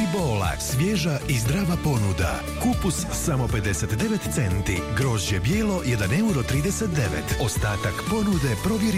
bola, svježa i zdrava ponuda. Kupus samo 59 centi, grožđe bijelo 1,39 €. Ostatak ponude provjeri